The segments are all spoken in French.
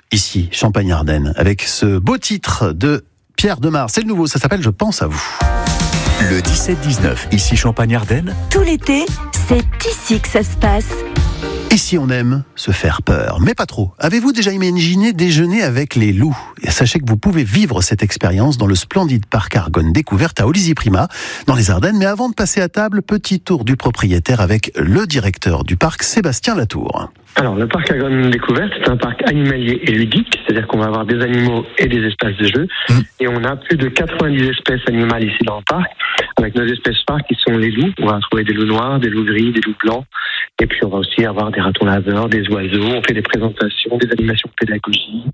ici, Champagne-Ardenne, avec ce beau titre de Pierre Demar. C'est le nouveau, ça s'appelle « Je pense à vous ». Le 17-19, ici Champagne-Ardenne. Tout l'été, c'est ici que ça se passe. Ici, on aime se faire peur, mais pas trop. Avez-vous déjà imaginé déjeuner avec les loups ? Et sachez que vous pouvez vivre cette expérience dans le splendide parc Argonne Découverte à Olizy-Prima, dans les Ardennes. Mais avant de passer à table, petit tour du propriétaire avec le directeur du parc, Sébastien Latour. Alors, le parc Argonne Découverte, c'est un parc animalier et ludique, c'est-à-dire qu'on va avoir des animaux et des espaces de jeu. Et on a plus de 90 espèces animales ici dans le parc, avec nos espèces phares qui sont les loups. On va trouver des loups noirs, des loups gris, des loups blancs. Et puis, on va aussi avoir des ratons laveurs, des oiseaux. On fait des présentations, des animations pédagogiques.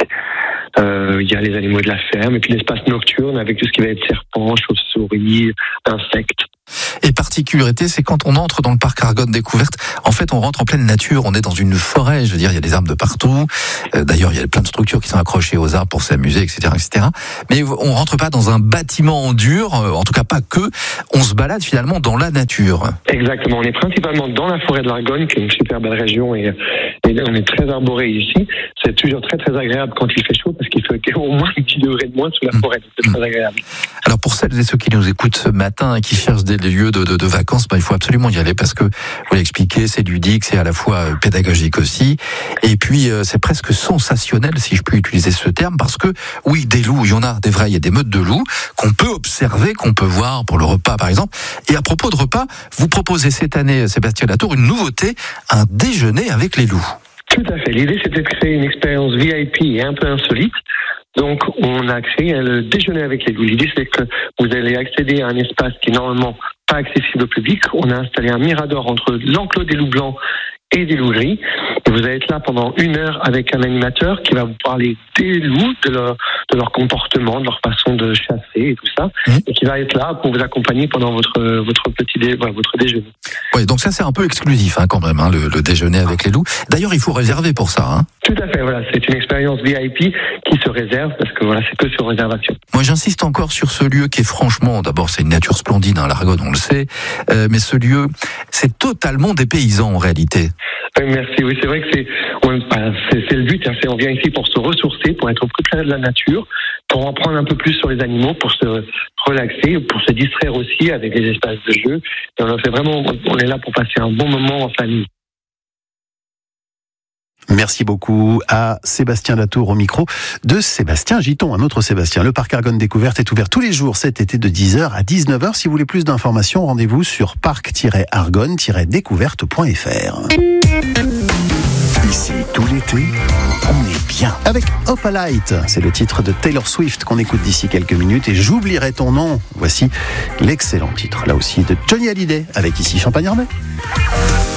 Il y a les animaux de la ferme. Et puis, l'espace nocturne avec tout ce qui va être serpents, chauves-souris, insectes. Et particularité, c'est quand on entre dans le parc Argonne Découverte, en fait, on rentre en pleine nature, on est dans une forêt, je veux dire, il y a des arbres de partout. D'ailleurs, il y a plein de structures qui sont accrochées aux arbres pour s'amuser, etc., etc. Mais on rentre pas dans un bâtiment en dur, en tout cas pas que. On se balade finalement dans la nature. Exactement. On est principalement dans la forêt de l'Argonne, qui est une super belle région, et on est très arboré ici. C'est toujours très très agréable quand il fait chaud, parce qu'il fait au moins 10 degrés de moins sous la forêt. C'est très agréable. Alors pour celles et ceux qui nous écoutent ce matin et qui cherchent des lieux de vacances, il faut absolument y aller parce que, vous l'avez expliqué, c'est ludique, c'est à la fois pédagogique aussi. Et puis c'est presque sensationnel, si je puis utiliser ce terme, parce que oui, des loups, il y en a des vrais, il y a des meutes de loups qu'on peut observer, qu'on peut voir pour le repas par exemple. Et à propos de repas, vous proposez cette année, Sébastien Latour, une nouveauté, un déjeuner avec les loups. Tout à fait. L'idée, c'était de créer une expérience VIP et un peu insolite. Donc, on a créé le déjeuner avec les loups. L'idée, c'est que vous allez accéder à un espace qui est normalement pas accessible au public. On a installé un mirador entre l'enclos des loups blancs et des loups gris. Et vous allez être là pendant 1 heure avec un animateur qui va vous parler des loups, de leur comportement, de leur façon de chasser et tout ça. Et qui va être là pour vous accompagner pendant votre déjeuner. Oui, donc ça, c'est un peu exclusif, quand même, le déjeuner avec les loups. D'ailleurs, il faut réserver pour ça, Tout à fait, voilà. C'est une expérience VIP qui se réserve parce que voilà, c'est que sur réservation. Moi, j'insiste encore sur ce lieu qui est franchement, d'abord, c'est une nature splendide, l'Argonne, on le sait, mais ce lieu, c'est totalement dépaysant en réalité. Merci. Oui, c'est vrai que c'est le but. On vient ici pour se ressourcer, pour être au plus près de la nature, pour en prendre un peu plus sur les animaux, pour se relaxer, pour se distraire aussi avec les espaces de jeu. Et on est là pour passer un bon moment en famille. Merci beaucoup à Sébastien Latour au micro de Sébastien Giton, un autre Sébastien. Le parc Argonne Découverte est ouvert tous les jours cet été de 10h à 19h. Si vous voulez plus d'informations, rendez-vous sur parc-argonne-découverte.fr. Ici, tout l'été, on est bien. Avec Opalite, c'est le titre de Taylor Swift qu'on écoute d'ici quelques minutes. Et j'oublierai ton nom. Voici l'excellent titre, là aussi, de Johnny Hallyday, avec ici Champagne-Ardenne.